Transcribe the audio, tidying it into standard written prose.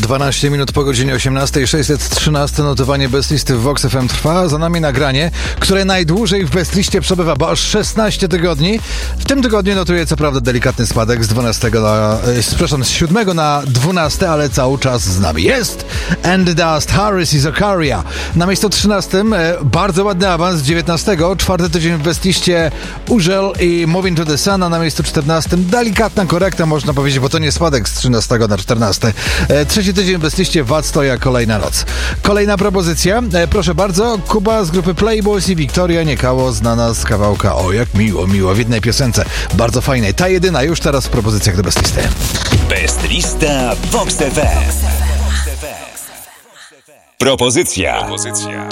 12 minut po godzinie 18, 613 notowanie Best Listy w Vox FM trwa. Za nami nagranie, które najdłużej w Best Liście przebywa, bo aż 16 tygodni. W tym tygodniu notuje co prawda delikatny spadek z 7 na 12, ale cały czas z nami jest And the Dust, Harris i Zakaria. Na miejscu 13 bardzo ładny awans z 19, czwarty tydzień w Best Liście Użel i Moving to the Sun, a na miejscu 14 delikatna korekta, można powiedzieć, bo to nie spadek z 13 na 14. Trzeci tydzień w liście Wadstoja, kolejna noc. Kolejna propozycja, proszę bardzo, Kuba z grupy Playboys i Wiktoria Niekało, znana z kawałka O jak miło, miło, w jednej piosence, bardzo fajnej. Ta jedyna już teraz w propozycjach do Best Listy. Best Lista Vox FM. Propozycja.